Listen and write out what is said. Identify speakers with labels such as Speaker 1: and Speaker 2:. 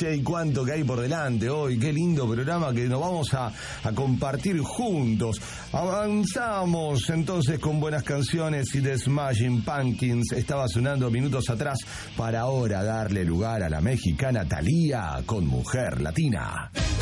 Speaker 1: Che, y cuánto que hay por delante hoy, qué lindo programa que nos vamos a compartir juntos. Avanzamos entonces con buenas canciones y The Smashing Pumpkins estaba sonando minutos atrás para ahora darle lugar a la mexicana Thalía con Mujer Latina.